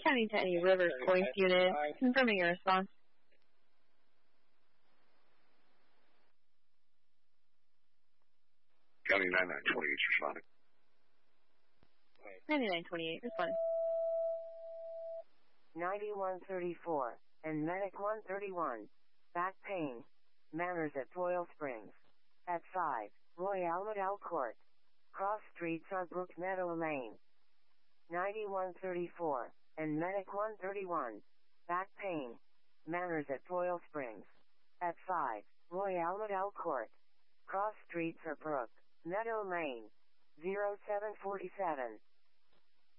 County to any Rivers Point unit, confirming your response. County 9928 responding. 9928, respond. 9134, and Medic 131. Back pain. Manners at Royal Springs. At 5, Roy Almadal Court. Cross Street, Sunbrook Meadow Lane. 9134, and Medic 131. Back pain. Manners at Royal Springs. At 5, Roy Almadal Court. Cross Street, Sunbrook Meadow Lane. 0747.